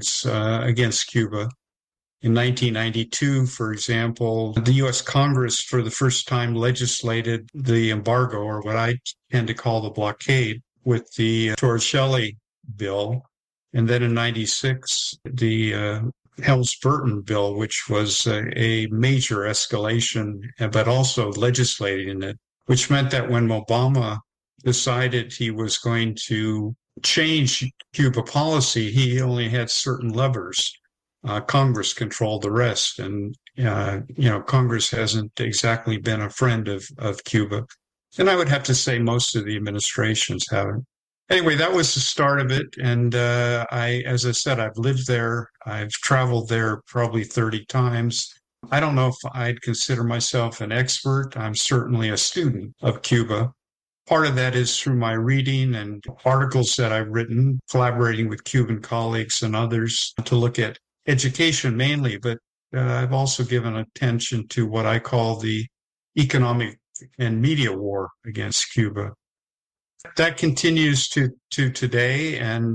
sanctions against Cuba. In 1992, for example, the U.S. Congress for the first time legislated the embargo, or what I tend to call the blockade, with the Torricelli bill. And then in 96, the Helms-Burton bill, which was a major escalation, but also legislating it, which meant that when Obama decided he was going to change Cuba policy, he only had certain levers. Congress controlled the rest. And, Congress hasn't exactly been a friend of Cuba. And I would have to say most of the administrations haven't. Anyway, that was the start of it. And as I said, I've lived there. I've traveled there probably 30 times. I don't know if I'd consider myself an expert. I'm certainly a student of Cuba. Part of that is through my reading and articles that I've written, collaborating with Cuban colleagues and others to look at education mainly, but I've also given attention to what I call the economic and media war against Cuba. That continues to today, and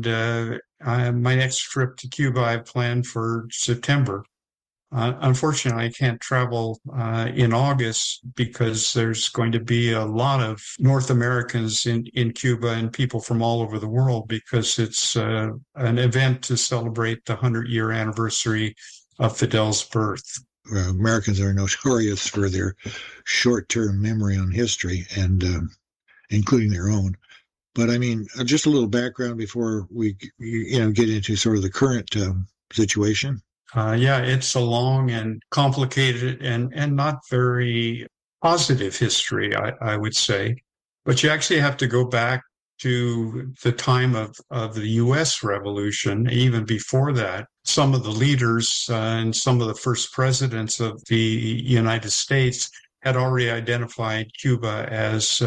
my next trip to Cuba I've planned for September. Unfortunately, I can't travel in August because there's going to be a lot of North Americans in Cuba and people from all over the world, because it's an event to celebrate the 100-year anniversary of Fidel's birth. Americans are notorious for their short-term memory on history, and including their own. But I mean, just a little background before we get into sort of the current situation. It's a long and complicated and not very positive history, I would say. But you actually have to go back to the time of the U.S. Revolution. Even before that, some of the leaders and some of the first presidents of the United States had already identified Cuba as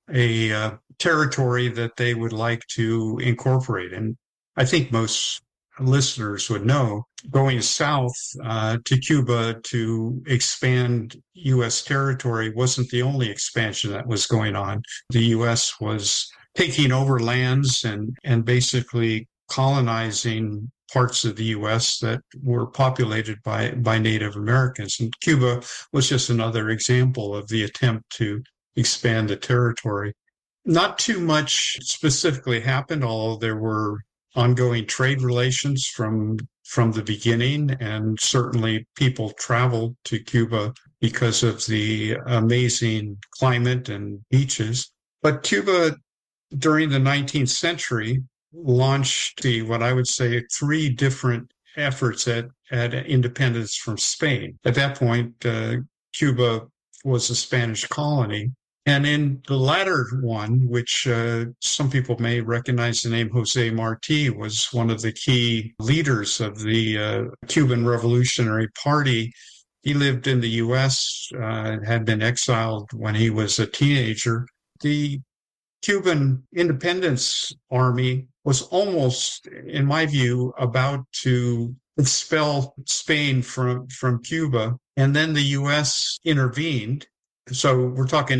a territory that they would like to incorporate. And I think most listeners would know, going south to Cuba to expand U.S. territory wasn't the only expansion that was going on. The U.S. was taking over lands and basically colonizing parts of the U.S. that were populated by Native Americans. And Cuba was just another example of the attempt to expand the territory. Not too much specifically happened, although there were ongoing trade relations from the beginning, and certainly people traveled to Cuba because of the amazing climate and beaches. But Cuba, during the 19th century, launched what I would say 3 different efforts at independence from Spain. At that point, Cuba was a Spanish colony. And in the latter one, which some people may recognize the name José Martí, was one of the key leaders of the Cuban Revolutionary Party. He lived in the U.S., had been exiled when he was a teenager. The Cuban Independence Army was almost, in my view, about to expel Spain from Cuba. And then the U.S. intervened. So we're talking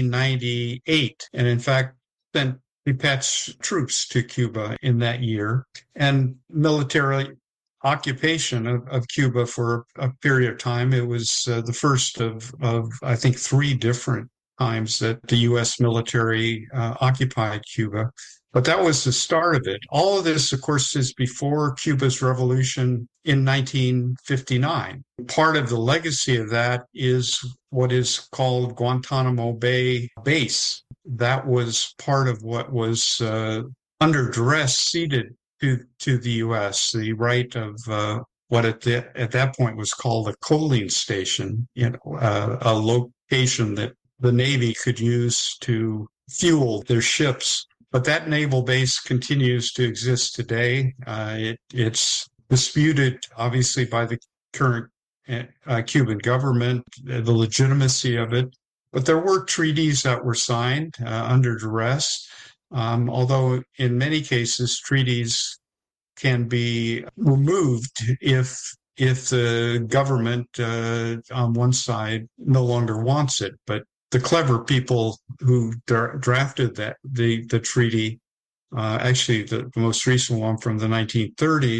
1898, and in fact, sent detached troops to Cuba in that year. And military occupation of Cuba for a period of time. It was the first of I think 3 different times that the U.S. military occupied Cuba. But that was the start of it. All of this, of course, is before Cuba's revolution in 1959. Part of the legacy of that is what is called Guantanamo Bay Base. That was part of what was under duress ceded to the U.S., the right of what at that point was called a coaling station, a location that the Navy could use to fuel their ships. But that naval base continues to exist today. It's disputed, obviously, by the current Cuban government, the legitimacy of it. But there were treaties that were signed under duress, although in many cases, treaties can be removed if the government on one side no longer wants it. But the clever people who drafted the treaty, actually the most recent one from the 1930s,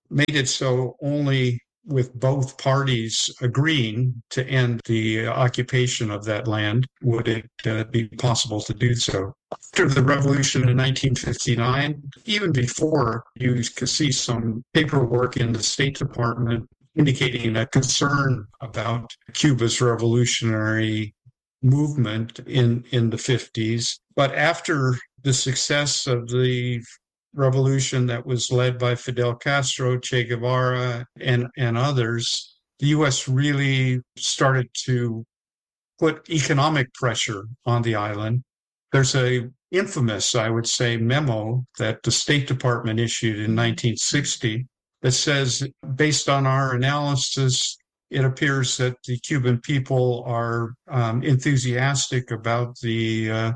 made it so only with both parties agreeing to end the occupation of that land would it be possible to do so. After the revolution in 1959, even before, you could see some paperwork in the State Department indicating a concern about Cuba's revolutionary movement in the 50s. But after the success of the revolution that was led by Fidel Castro, Che Guevara, and others, the U.S. really started to put economic pressure on the island. There's a infamous, I would say, memo that the State Department issued in 1960 that says, based on our analysis, it appears that the Cuban people are enthusiastic about the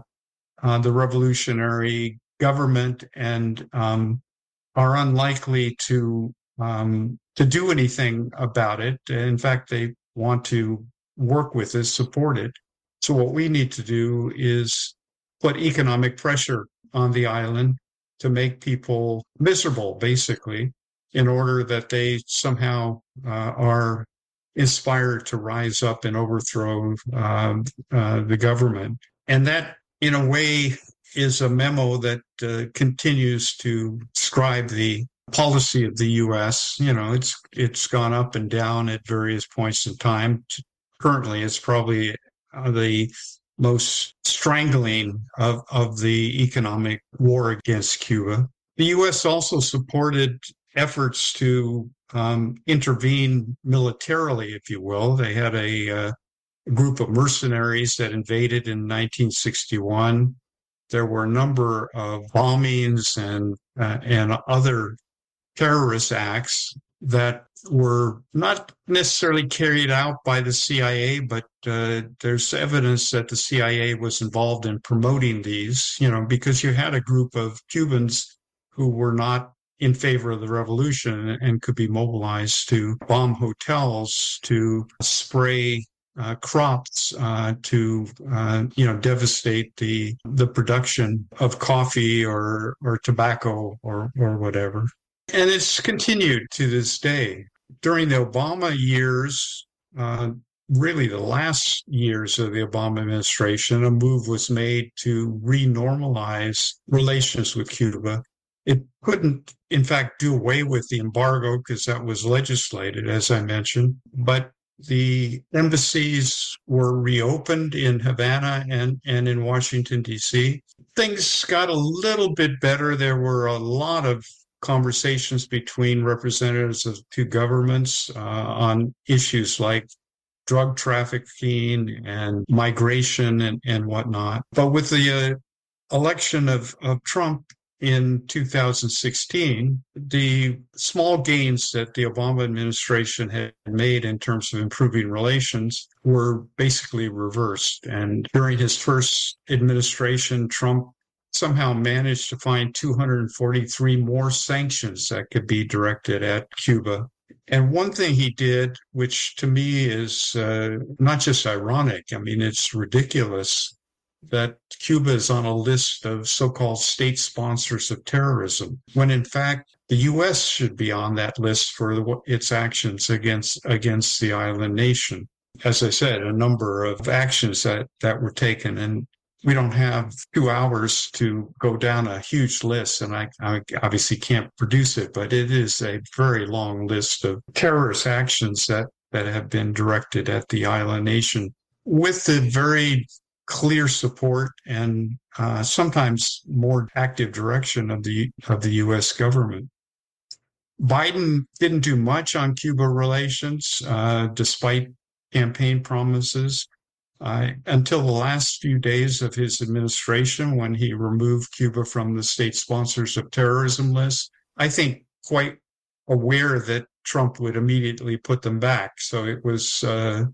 revolutionary government and are unlikely to do anything about it. In fact, they want to work with it, support it. So what we need to do is put economic pressure on the island to make people miserable, basically, in order that they somehow are inspired to rise up and overthrow the government. And that, in a way, is a memo that continues to describe the policy of the U.S. You know, it's gone up and down at various points in time. Currently, it's probably the most strangling of the economic war against Cuba. The U.S. also supported efforts to intervene militarily, if you will. They had a group of mercenaries that invaded in 1961. There were a number of bombings and other terrorist acts that were not necessarily carried out by the CIA, but there's evidence that the CIA was involved in promoting these, you know, because you had a group of Cubans who were not in favor of the revolution and could be mobilized to bomb hotels, to spray crops, to devastate the production of coffee or tobacco or whatever. And it's continued to this day. During the Obama years, really the last years of the Obama administration, a move was made to renormalize relations with Cuba. It couldn't, in fact, do away with the embargo because that was legislated, as I mentioned, but the embassies were reopened in Havana and in Washington, D.C. Things got a little bit better. There were a lot of conversations between representatives of two governments on issues like drug trafficking and migration and whatnot. But with the election of Trump in 2016, the small gains that the Obama administration had made in terms of improving relations were basically reversed. And during his first administration, Trump somehow managed to find 243 more sanctions that could be directed at Cuba. And one thing he did, which to me is not just ironic, I mean, it's ridiculous, that Cuba is on a list of so-called state sponsors of terrorism, when in fact the U.S. should be on that list for its actions against the island nation. As I said, a number of actions that were taken, and we don't have 2 hours to go down a huge list, and I obviously can't produce it, but it is a very long list of terrorist actions that have been directed at the island nation with the very clear support and sometimes more active direction of the U.S. government. Biden didn't do much on Cuba relations, despite campaign promises, until the last few days of his administration, when he removed Cuba from the state sponsors of terrorism list. I think quite aware that Trump would immediately put them back. So it was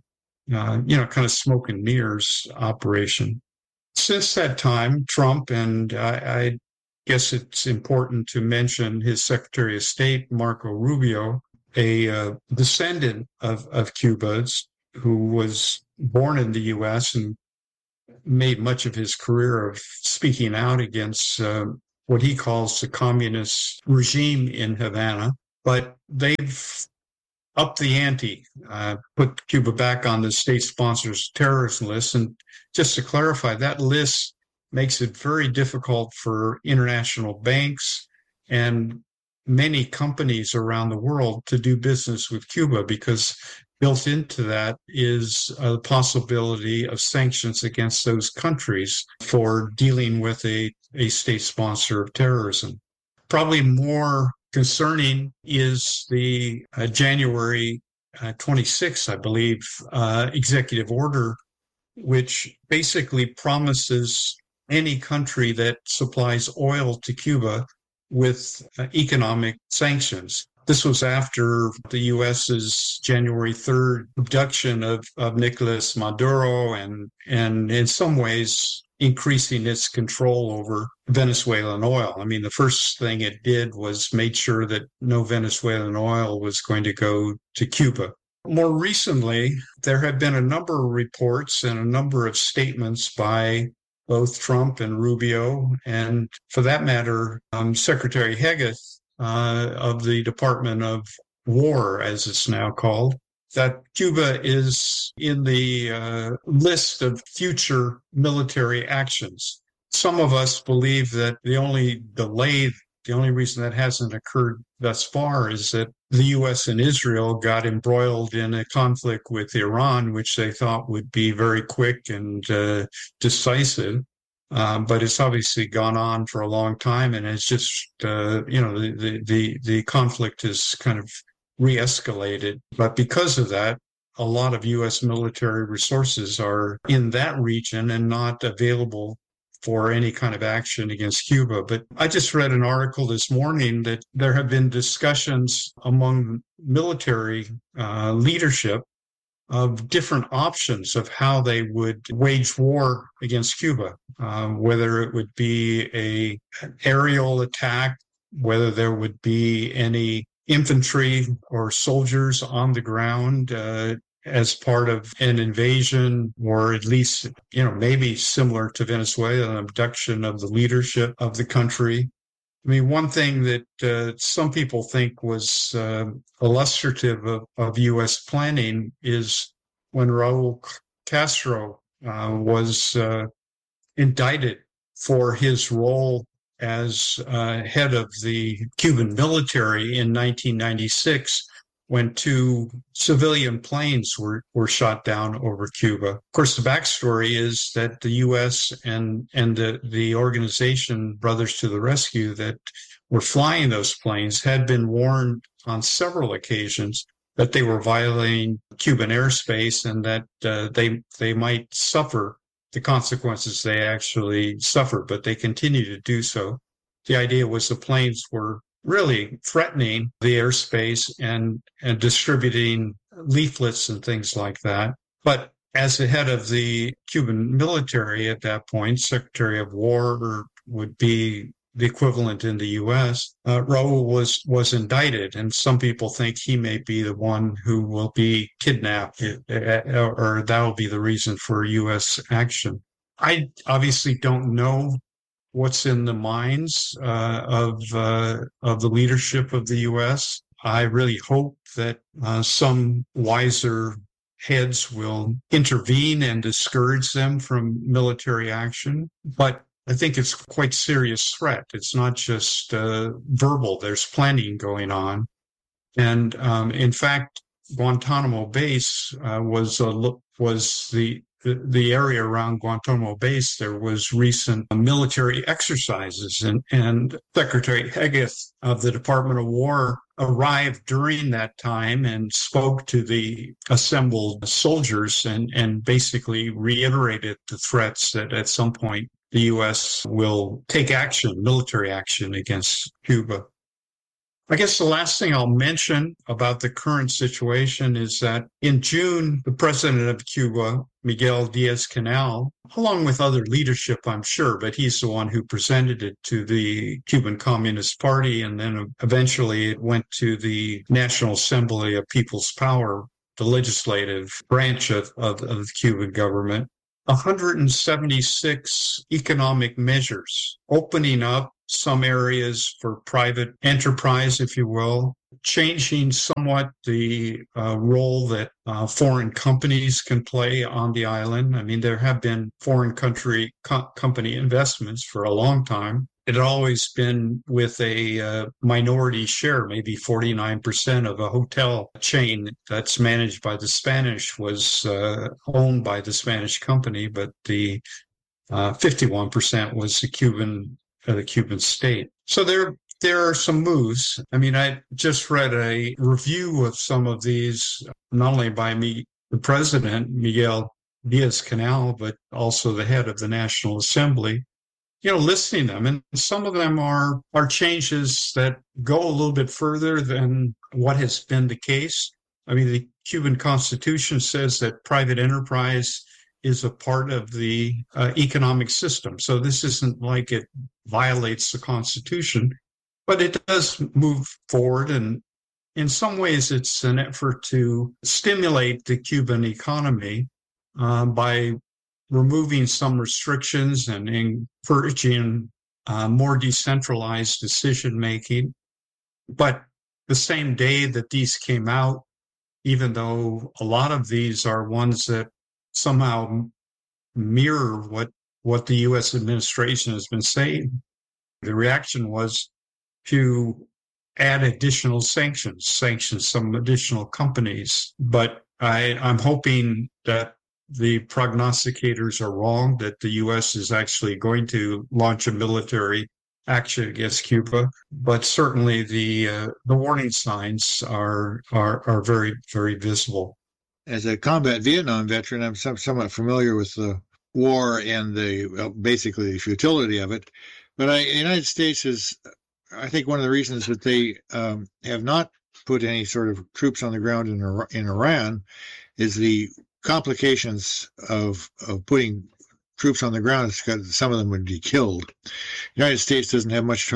kind of smoke and mirrors operation. Since that time, Trump, and I guess it's important to mention his Secretary of State, Marco Rubio, a descendant of Cuba's, who was born in the U.S. and made much of his career of speaking out against what he calls the communist regime in Havana. but they've upped the ante, put Cuba back on the state sponsors terrorism list. And just to clarify, that list makes it very difficult for international banks and many companies around the world to do business with Cuba, because built into that is a possibility of sanctions against those countries for dealing with a state sponsor of terrorism. Probably more concerning is the January 26th, I believe, executive order, which basically promises any country that supplies oil to Cuba with economic sanctions. This was after the U.S.'s January 3rd abduction of Nicolas Maduro and in some ways increasing its control over Venezuelan oil. I mean, the first thing it did was made sure that no Venezuelan oil was going to go to Cuba. More recently, there have been a number of reports and a number of statements by both Trump and Rubio, and for that matter, Secretary Hegeth of the Department of War, as it's now called, that Cuba is in the list of future military actions. Some of us believe that the only reason that hasn't occurred thus far is that the U.S. and Israel got embroiled in a conflict with Iran, which they thought would be very quick and decisive. But it's obviously gone on for a long time, and it's just, the conflict has kind of re-escalated. But because of that, a lot of U.S. military resources are in that region and not available for any kind of action against Cuba. But I just read an article this morning that there have been discussions among military leadership of different options of how they would wage war against Cuba, whether it would be an aerial attack, whether there would be any infantry or soldiers on the ground as part of an invasion, or at least, maybe similar to Venezuela, an abduction of the leadership of the country. I mean, one thing that some people think was illustrative of U.S. planning is when Raul Castro was indicted for his role as head of the Cuban military in 1996, when 2 civilian planes were shot down over Cuba. Of course, the backstory is that the U.S. and the organization Brothers to the Rescue that were flying those planes had been warned on several occasions that they were violating Cuban airspace and that they might suffer the consequences they actually suffered, but they continue to do so. The idea was the planes were really threatening the airspace and distributing leaflets and things like that. But as the head of the Cuban military at that point, Secretary of War would be the equivalent in the U.S., Raul was indicted, and some people think he may be the one who will be kidnapped, or that will be the reason for U.S. action. I obviously don't know what's in the minds of the leadership of the U.S. I really hope that some wiser heads will intervene and discourage them from military action. But I think it's a quite serious threat. It's not just verbal. There's planning going on. And in fact, Guantanamo Base was the area around Guantanamo Base. There was recent military exercises, and Secretary Hegeth of the Department of War arrived during that time and spoke to the assembled soldiers and basically reiterated the threats that at some point the U.S. will take action, military action against Cuba. I guess the last thing I'll mention about the current situation is that in June, the president of Cuba, Miguel Diaz-Canel, along with other leadership, I'm sure, but he's the one who presented it to the Cuban Communist Party, and then eventually it went to the National Assembly of People's Power, the legislative branch of the Cuban government. 176 economic measures opening up some areas for private enterprise, if you will, changing somewhat the role that foreign companies can play on the island. I mean, there have been foreign company investments for a long time. It had always been with a minority share, maybe 49% of a hotel chain that's managed by the Spanish was owned by the Spanish company, but the 51% was the Cuban state. So there are some moves. I mean, I just read a review of some of these, not only by the president, Miguel Diaz-Canel, but also the head of the National Assembly, listing them. And some of them are changes that go a little bit further than what has been the case. I mean, the Cuban Constitution says that private enterprise is a part of the economic system. So this isn't like it violates the Constitution, but it does move forward. And in some ways, it's an effort to stimulate the Cuban economy by removing some restrictions and encouraging more decentralized decision-making. But the same day that these came out, even though a lot of these are ones that somehow mirror what the U.S. administration has been saying, the reaction was to add additional sanctions some additional companies. But I'm hoping that the prognosticators are wrong, that the U.S. is actually going to launch a military action against Cuba. But certainly the warning signs are very, very visible. As a combat Vietnam veteran, I'm somewhat familiar with the war and basically the futility of it. But the United States is, I think, one of the reasons that they have not put any sort of troops on the ground in Iran is the complications of putting troops on the ground. It's got, some of them would be killed. The United States doesn't have much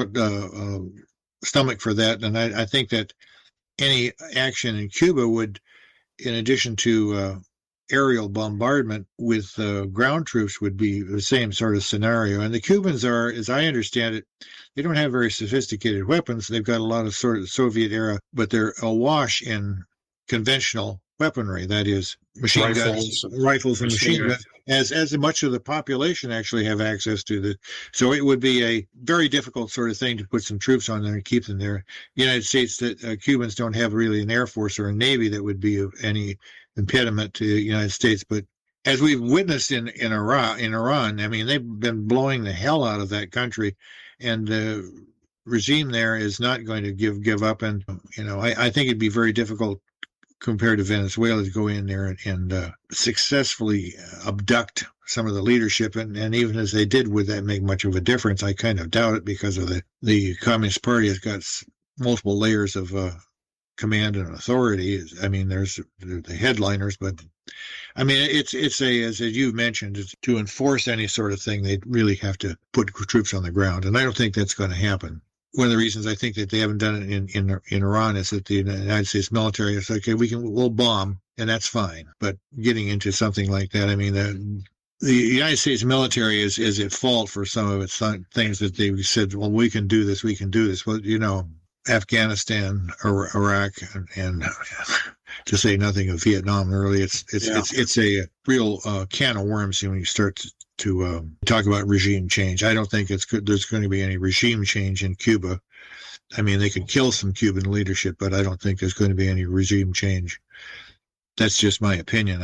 stomach for that, and I think that any action in Cuba would, in addition to aerial bombardment with ground troops, would be the same sort of scenario. And the Cubans are, as I understand it, they don't have very sophisticated weapons. They've got a lot of sort of Soviet era, but they're awash in conventional weaponry, that is machine guns, rifles and machine guns, as much of the population actually have access to the. So it would be a very difficult sort of thing to put some troops on there and keep them there. The United States, that Cubans don't have really an air force or a navy that would be of any impediment to the United States. But as we've witnessed in Iran, I mean, they've been blowing the hell out of that country, and the regime there is not going to give up. And I think it'd be very difficult compared to Venezuela to go in there and successfully abduct some of the leadership. And even as they did, would that make much of a difference? I kind of doubt it, because of the Communist Party has got multiple layers of command and authority. I mean, there's the headliners, but I mean, it's as you mentioned, to enforce any sort of thing, they really have to put troops on the ground. And I don't think that's going to happen. One of the reasons I think that they haven't done it in Iran is that the United States military is okay, we'll bomb, and that's fine. But getting into something like that, I mean, the United States military is at fault for some of its things that they said, well, we can do this. Well, Afghanistan, Iraq, and to say nothing of Vietnam, really, it's a real can of worms when you start to talk about regime change. I don't think there's going to be any regime change in Cuba. I mean, they could kill some Cuban leadership, but I don't think there's going to be any regime change. That's just my opinion.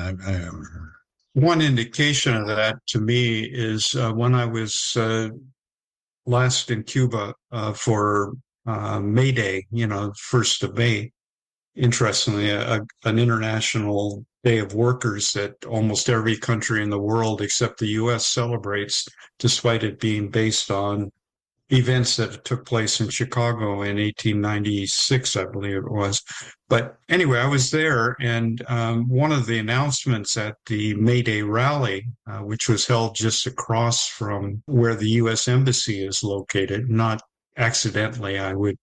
One indication of that to me is when I was last in Cuba for May Day, 1st of May. Interestingly, an international day of workers that almost every country in the world except the U.S. celebrates, despite it being based on events that took place in Chicago in 1896, I believe it was. But anyway, I was there, and one of the announcements at the May Day rally, which was held just across from where the U.S. Embassy is located, not accidentally,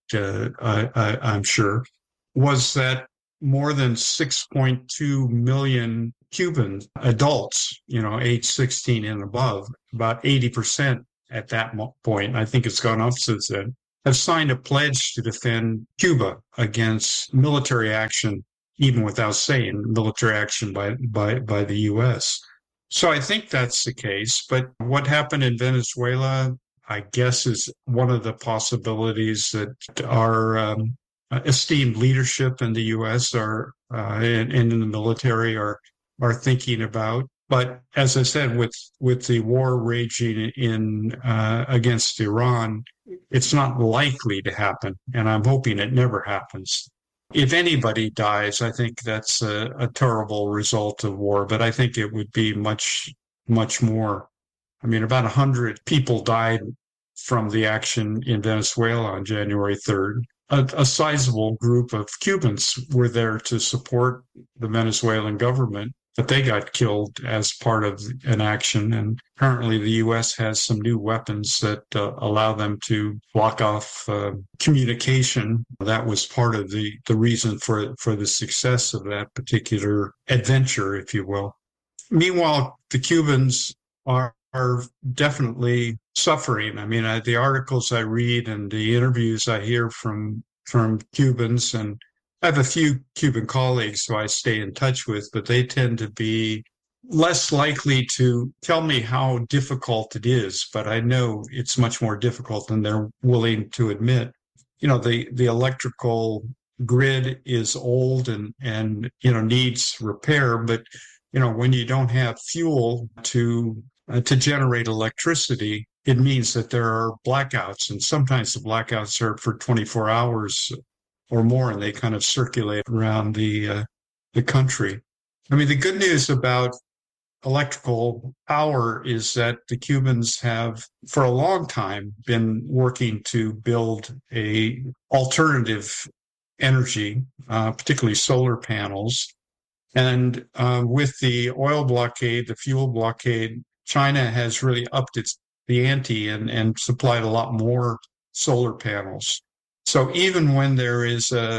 I'm sure, was that more than 6.2 million Cuban adults, age 16 and above, about 80% at that point, I think it's gone up since then, have signed a pledge to defend Cuba against military action, even without saying military action by the U.S. So I think that's the case. But what happened in Venezuela, I guess, is one of the possibilities that our esteemed leadership in the U.S. and in the military are thinking about. But as I said, with the war raging in against Iran, it's not likely to happen, and I'm hoping it never happens. If anybody dies, I think that's a terrible result of war, but I think it would be much, much more. I mean, about 100 people died from the action in Venezuela on January 3rd. A sizable group of Cubans were there to support the Venezuelan government, but they got killed as part of an action. And apparently the U.S. has some new weapons that allow them to block off communication. That was part of the reason for the success of that particular adventure, if you will. Meanwhile, the Cubans are definitely suffering. I mean, the articles I read and the interviews I hear from Cubans, and I have a few Cuban colleagues who I stay in touch with, but they tend to be less likely to tell me how difficult it is. But I know it's much more difficult than they're willing to admit. You know, the electrical grid is old and needs repair, but when you don't have fuel to generate electricity, it means that there are blackouts, and sometimes the blackouts are for 24 hours or more, and they kind of circulate around the country. I mean, the good news about electrical power is that the Cubans have, for a long time, been working to build a alternative energy, particularly solar panels. And with the oil blockade, the fuel blockade, China has really upped the ante and supplied a lot more solar panels. So even when there is a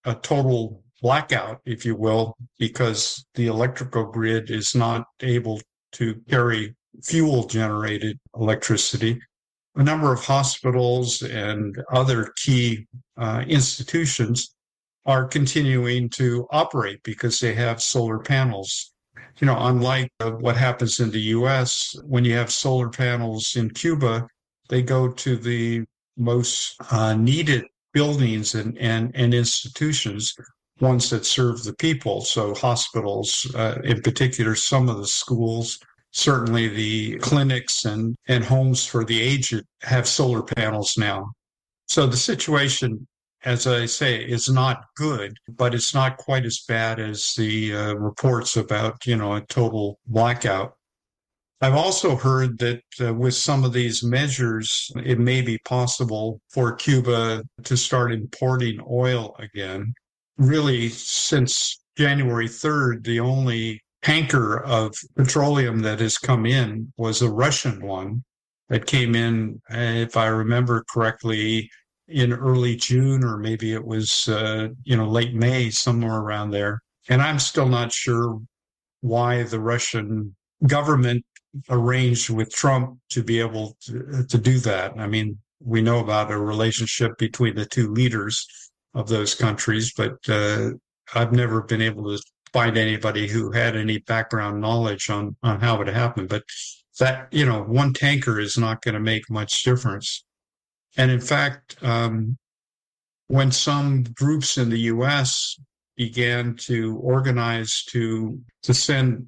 total blackout, if you will, because the electrical grid is not able to carry fuel-generated electricity, a number of hospitals and other key institutions are continuing to operate because they have solar panels. Unlike what happens in the U.S., when you have solar panels in Cuba, they go to the most needed buildings and institutions, ones that serve the people. So hospitals, in particular, some of the schools, certainly the clinics and homes for the aged have solar panels now. So the situation, as I say, is not good, but it's not quite as bad as the reports about, a total blackout. I've also heard that with some of these measures, it may be possible for Cuba to start importing oil again. Really, since January 3rd, the only tanker of petroleum that has come in was a Russian one that came in, if I remember correctly, in early June, or maybe it was, late May, somewhere around there. And I'm still not sure why the Russian government arranged with Trump to be able to do that. I mean, we know about a relationship between the two leaders of those countries, but I've never been able to find anybody who had any background knowledge on how it happened. But that, one tanker is not going to make much difference. And in fact, when some groups in the U.S. began to organize to send,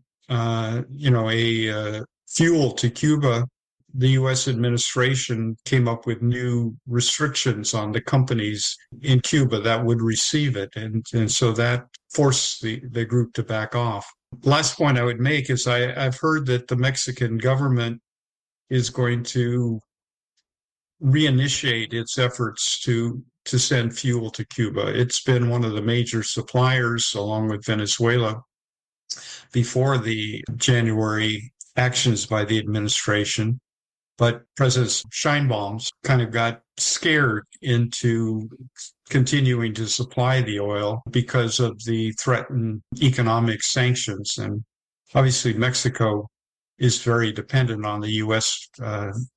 fuel to Cuba, the U.S. administration came up with new restrictions on the companies in Cuba that would receive it. And so that forced the group to back off. Last point I would make is I've heard that the Mexican government is going to reinitiate its efforts to send fuel to Cuba. It's been one of the major suppliers, along with Venezuela, before the January actions by the administration. But President Sheinbaum kind of got scared into continuing to supply the oil because of the threatened economic sanctions. And obviously Mexico is very dependent on the U.S.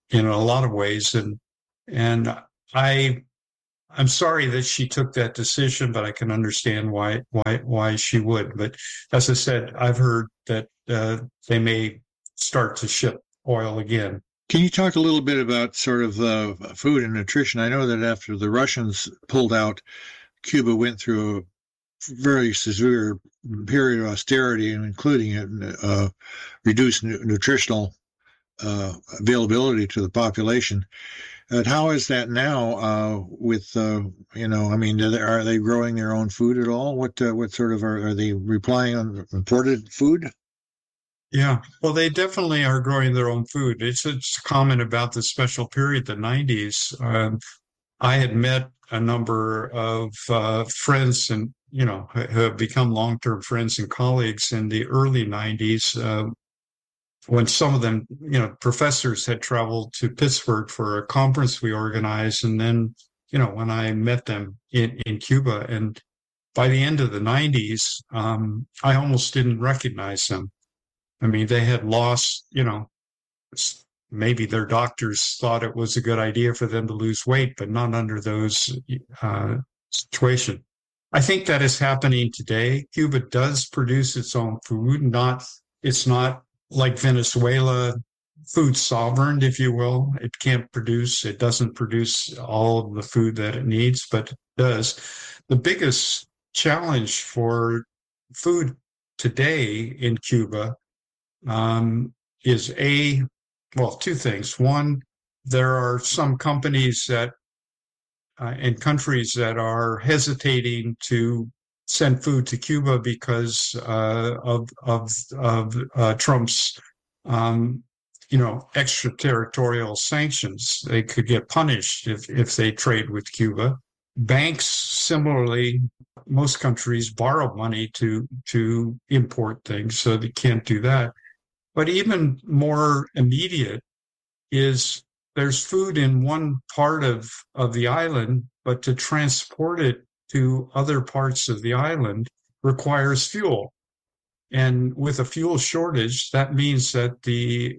in a lot of ways. And I'm sorry that she took that decision, but I can understand why she would. But as I said, I've heard that they may start to ship oil again. Can you talk a little bit about sort of food and nutrition? I know that after the Russians pulled out, Cuba went through a very severe period of austerity, including reduced nutritional availability to the population. And how is that now with, I mean, are they growing their own food at all? What sort of are they relying on imported food? Yeah, well, they definitely are growing their own food. It's a comment about the special period, the 90s. I had met a number of friends and, who have become long-term friends and colleagues in the early 90s. When some of them, professors had traveled to Pittsburgh for a conference we organized. And then, when I met them in Cuba, and by the end of the 90s, I almost didn't recognize them. I mean, they had lost, maybe their doctors thought it was a good idea for them to lose weight, but not under those situations. I think that is happening today. Cuba does produce its own food. It's not like Venezuela, food sovereign, if you will. It doesn't produce all of the food that it needs, but it does. The biggest challenge for food today in Cuba is two things. One, there are some companies that and countries that are hesitating to send food to Cuba because of Trump's extraterritorial sanctions. They could get punished if they trade with Cuba. Banks, similarly, most countries borrow money to import things, so they can't do that. But even more immediate is there's food in one part of the island, but to transport it to other parts of the island requires fuel. And with a fuel shortage, that means that the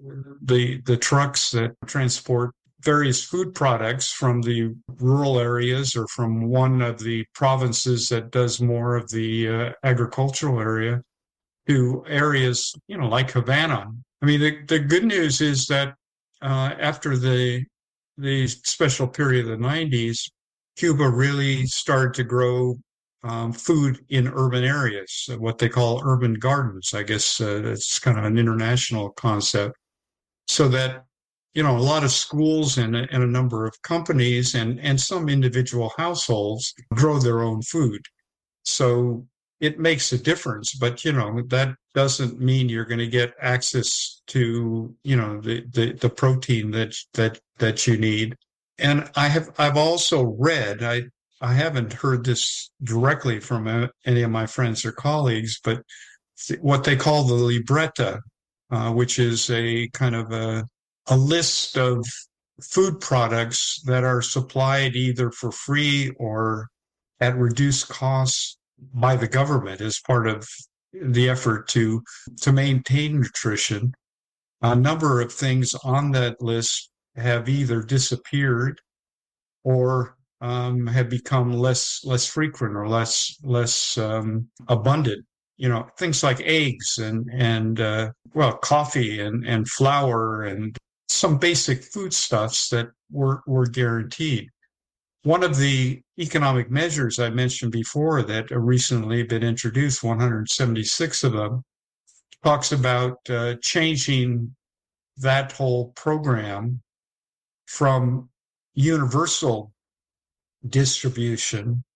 trucks that transport various food products from the rural areas or from one of the provinces that does more of the agricultural area to areas, like Havana. I mean, the good news is that after the special period of the 90s, Cuba really started to grow food in urban areas, what they call urban gardens. I guess it's kind of an international concept. So that, a lot of schools and a number of companies and some individual households grow their own food. So it makes a difference, but that doesn't mean you're going to get access to the protein that you need. And I've also read, I haven't heard this directly from any of my friends or colleagues, but what they call the libreta, which is a kind of a list of food products that are supplied either for free or at reduced costs by the government as part of the effort to maintain nutrition. A number of things on that list have either disappeared or have become less frequent or less abundant. Things like eggs and coffee and flour and some basic foodstuffs that were guaranteed. One of the economic measures I mentioned before that recently been introduced, 176 of them, talks about changing that whole program from universal distribution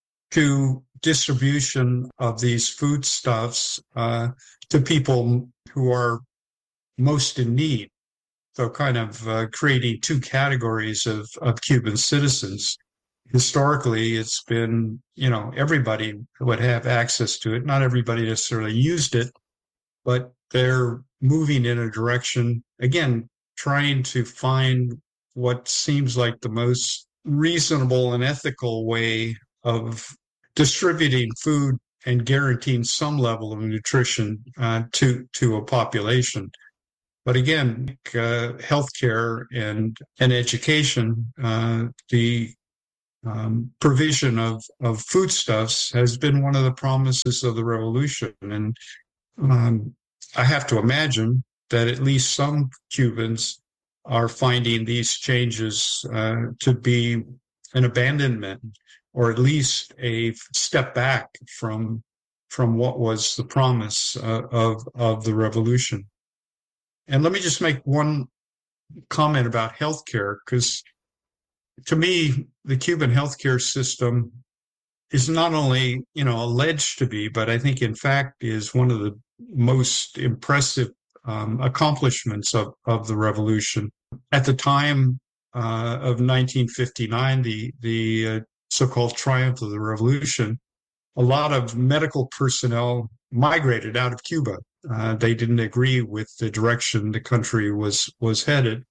to distribution of these foodstuffs to people who are most in need. So kind of creating two categories of Cuban citizens. Historically, it's been, everybody would have access to it. Not everybody necessarily used it, but they're moving in a direction, again, trying to find what seems like the most reasonable and ethical way of distributing food and guaranteeing some level of nutrition to a population. But again, healthcare and education, the provision of foodstuffs has been one of the promises of the revolution. And I have to imagine that at least some Cubans are finding these changes to be an abandonment, or at least a step back from what was the promise of the revolution. And let me just make one comment about healthcare, because to me, the Cuban healthcare system is not only, alleged to be, but I think in fact is one of the most impressive accomplishments of the revolution. At the time of 1959, the so-called triumph of the revolution, a lot of medical personnel migrated out of Cuba. They didn't agree with the direction the country was headed,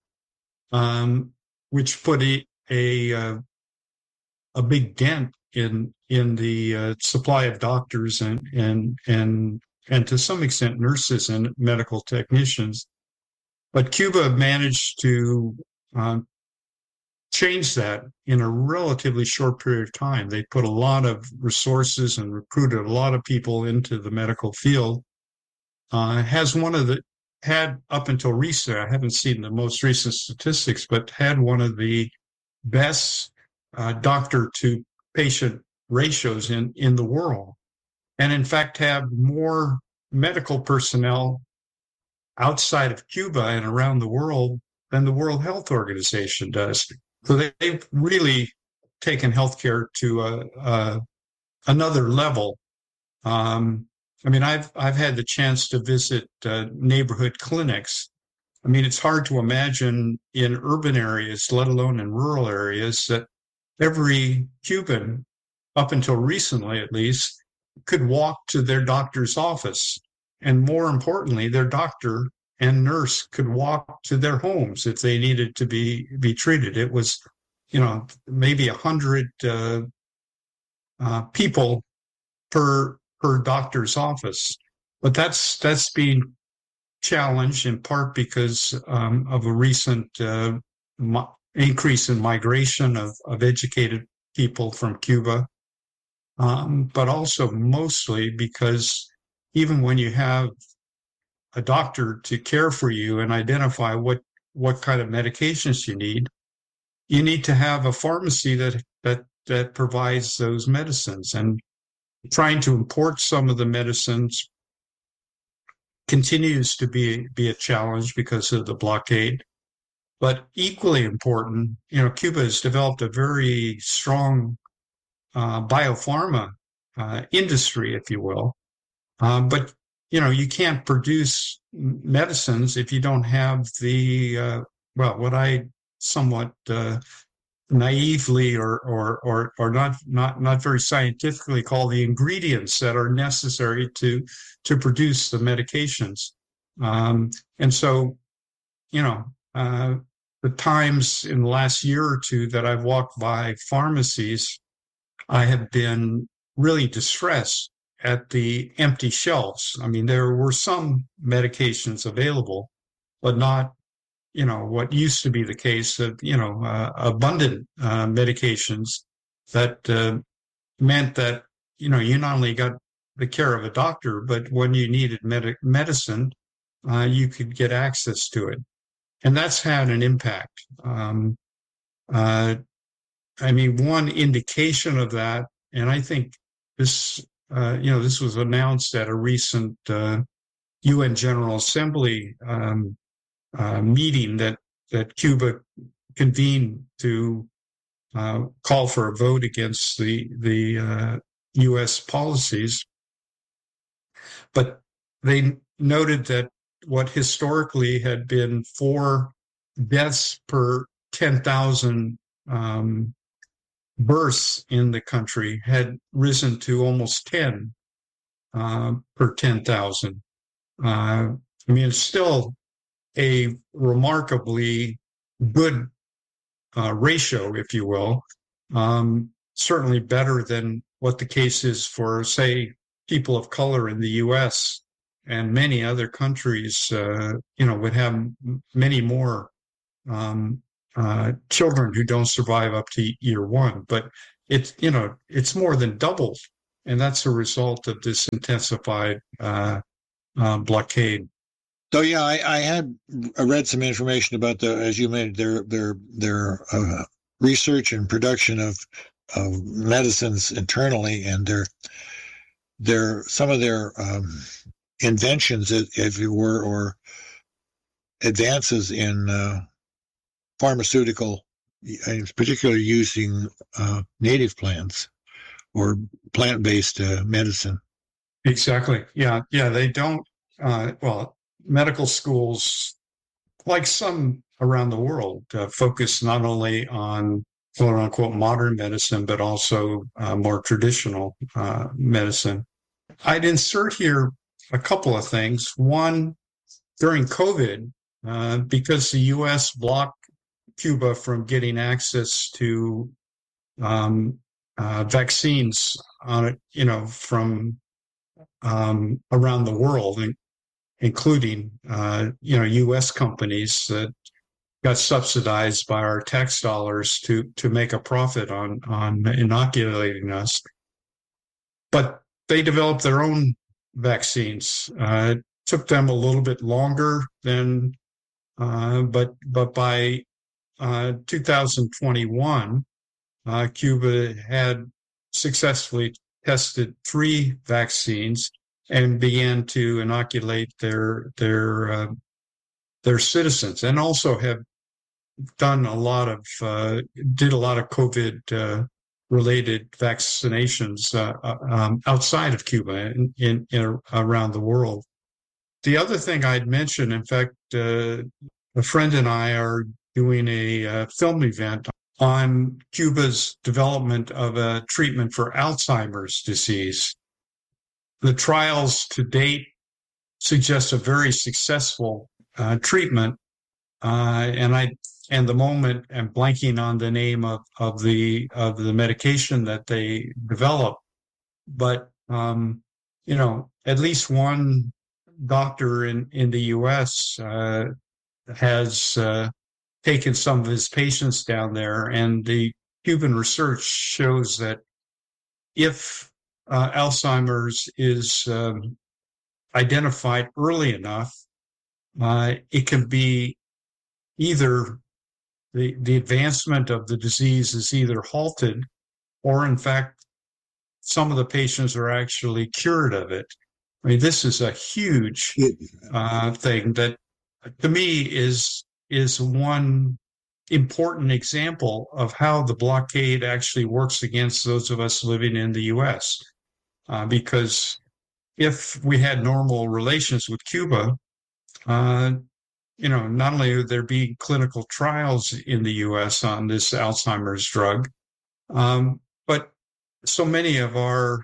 which put a big dent in the supply of doctors and to some extent nurses and medical technicians. But Cuba managed to change that in a relatively short period of time. They put a lot of resources and recruited a lot of people into the medical field. Had up until recent, I haven't seen the most recent statistics, but had one of the best doctor to patient ratios in the world. And in fact, have more medical personnel outside of Cuba and around the world than the World Health Organization does. So they've really taken healthcare to another level. I've had the chance to visit neighborhood clinics. It's hard to imagine in urban areas, let alone in rural areas, that every Cuban, up until recently at least, could walk to their doctor's office. And more importantly, their doctor and nurse could walk to their homes if they needed to be treated. It was, maybe 100 people per doctor's office. But that's being challenged in part because of a recent increase in migration of educated people from Cuba, but also mostly because even when you have a doctor to care for you and identify what kind of medications you need to have a pharmacy that provides those medicines. And trying to import some of the medicines continues to be a challenge because of the blockade. But equally important, Cuba has developed a very strong biopharma industry, if you will. But you can't produce medicines if you don't have the what I somewhat naively or not very scientifically call the ingredients that are necessary to produce the medications. And so, the times in the last year or two that I've walked by pharmacies, I have been really distressed at the empty shelves. There were some medications available, but not, what used to be the case of, abundant medications that meant that, you not only got the care of a doctor, but when you needed medicine, you could get access to it. And that's had an impact. One indication of that, and I think this, this was announced at a recent UN General Assembly meeting that Cuba convened to call for a vote against the U.S. policies. But they noted that what historically had been 4 deaths per 10,000 births in the country had risen to almost 10 per 10,000. It's still a remarkably good ratio, if you will. Certainly better than what the case is for, say, people of color in the U.S. many other countries, would have many more children who don't survive up to year one. But it's more than doubled, and that's a result of this intensified blockade. So yeah, I had read some information about as you mentioned, their research and production of medicines internally, and some of their inventions, if you were, or advances in pharmaceutical, particularly using native plants or plant-based medicine. Exactly. Yeah. They don't. Medical schools, like some around the world, focus not only on quote unquote modern medicine, but also more traditional medicine. I'd insert here a couple of things. One, during COVID, because the U.S. blocked Cuba from getting access to vaccines from around the world, including U.S. companies that got subsidized by our tax dollars to make a profit on inoculating us. But they developed their own vaccines. It took them a little bit longer than, but by 2021, Cuba had successfully tested 3 vaccines and began to inoculate their citizens, and also have done a lot of COVID related vaccinations outside of Cuba in around the world. The other thing I'd mention, in fact, a friend and I are doing a film event on Cuba's development of a treatment for Alzheimer's disease. The trials to date suggest a very successful treatment, and the moment I'm blanking on the name of the medication that they developed, but at least one doctor in the U.S. Has taken some of his patients down there, and the Cuban research shows that if Alzheimer's is identified early enough, it can be either the advancement of the disease is either halted, or in fact, some of the patients are actually cured of it. I mean, this is a huge thing that, to me, is one important example of how the blockade actually works against those of us living in the U.S. Because if we had normal relations with Cuba, not only would there be clinical trials in the U.S. on this Alzheimer's drug, but so many of our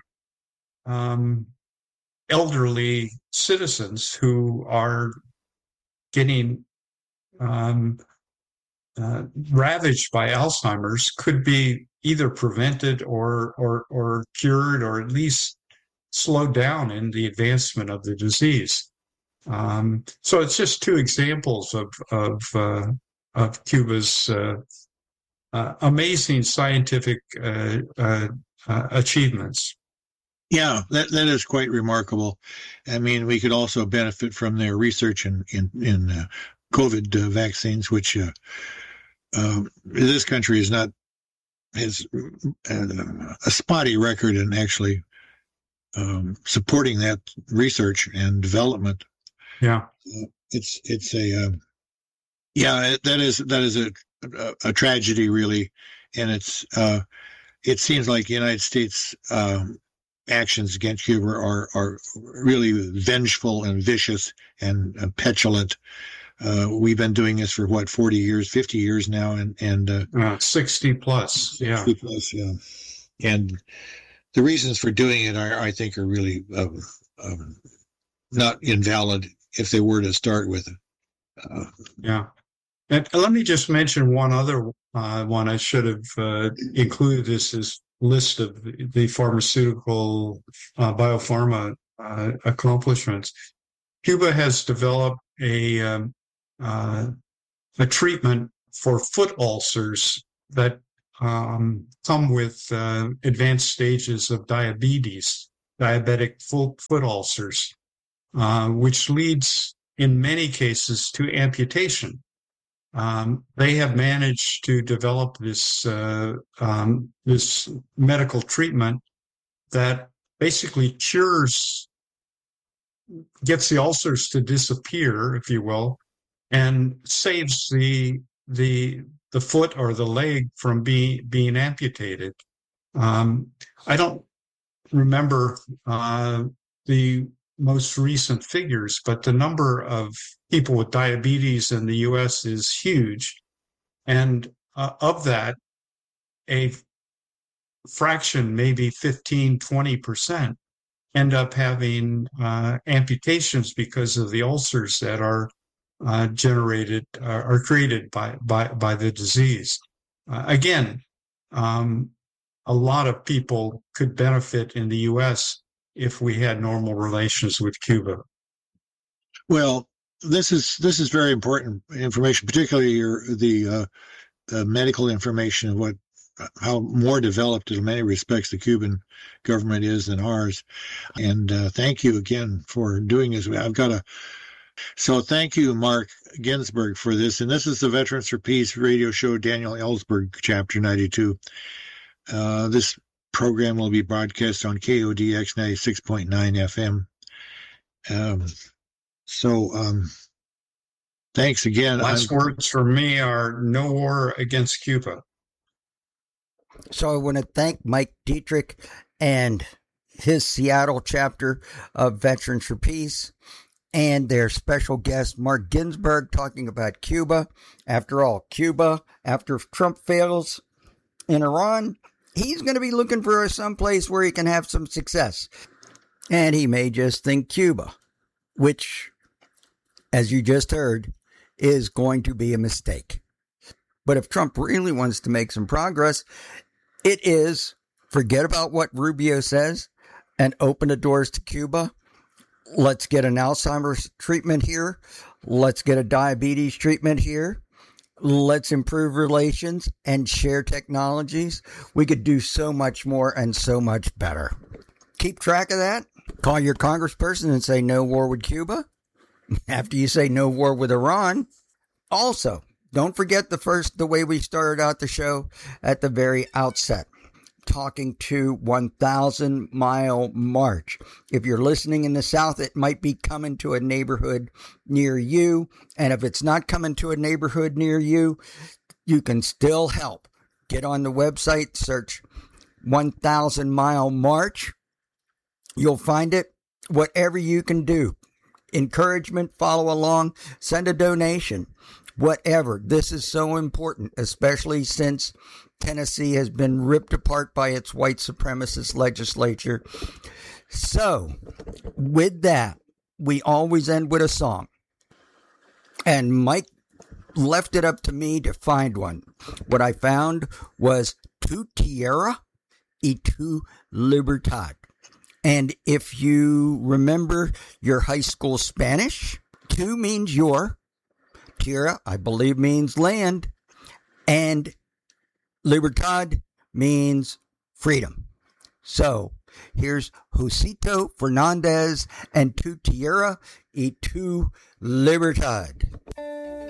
elderly citizens who are getting ravaged by Alzheimer's could be either prevented or cured, or at least slowed down in the advancement of the disease. So it's just 2 examples of Cuba's amazing scientific achievements. Yeah, that is quite remarkable. I mean, we could also benefit from their research in COVID vaccines, which this country has a spotty record in actually supporting that research and development. Yeah, that is a tragedy, really, and it seems like the United States actions against Cuba are really vengeful and vicious and petulant. We've been doing this for 40 years, 50 years now, and 60 plus. Yeah. 60 plus, yeah. And the reasons for doing it I think are really not invalid if they were to start with it. Yeah. And let me just mention one other one. I should have included this list of the pharmaceutical biopharma accomplishments. Cuba has developed a treatment for foot ulcers that come with advanced stages of diabetes, diabetic foot ulcers, which leads in many cases to amputation. They have managed to develop this this medical treatment that basically gets the ulcers to disappear, if you will, and saves the foot or the leg from being amputated. I don't remember the most recent figures, but the number of people with diabetes in the U.S. is huge. And of that, a fraction, maybe 15, 20%, end up having amputations because of the ulcers that are created by the disease. Again, a lot of people could benefit in the U.S. if we had normal relations with Cuba. Well, this is very important information, particularly the medical information of how more developed in many respects the Cuban government is than ours. And thank you again for doing this. So thank you, Mark Ginsburg, for this. And this is the Veterans for Peace radio show, Daniel Ellsberg, Chapter 92. This program will be broadcast on KODX 96.9 FM. Thanks again. Last words for me are no war against Cuba. So I want to thank Mike Dietrich and his Seattle chapter of Veterans for Peace and their special guest, Mark Ginsburg, talking about Cuba. After all, Cuba, after Trump fails in Iran, he's going to be looking for someplace where he can have some success. And he may just think Cuba, which, as you just heard, is going to be a mistake. But if Trump really wants to make some progress, it is forget about what Rubio says and open the doors to Cuba. Let's get an Alzheimer's treatment here. Let's get a diabetes treatment here. Let's improve relations and share technologies. We could do so much more and so much better. Keep track of that. Call your congressperson and say no war with Cuba. After you say no war with Iran. Also, don't forget the way we started out the show at the very outset. Talking to 1,000 Mile March. If you're listening in the South, it might be coming to a neighborhood near you. And if it's not coming to a neighborhood near you, you can still help. Get on the website, search 1,000 Mile March. You'll find it. Whatever you can do. Encouragement, follow along, send a donation, whatever. This is so important, especially since Tennessee has been ripped apart by its white supremacist legislature. So, with that, we always end with a song. And Mike left it up to me to find one. What I found was Tu Tierra y Tu Libertad. And if you remember your high school Spanish, tu means your, tierra, I believe, means land, and libertad means freedom. So here's Josito Fernandez and Tu Tierra y Tu Libertad.